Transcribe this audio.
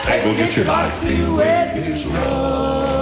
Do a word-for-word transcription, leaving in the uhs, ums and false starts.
Hey, go get your life. The way is rough.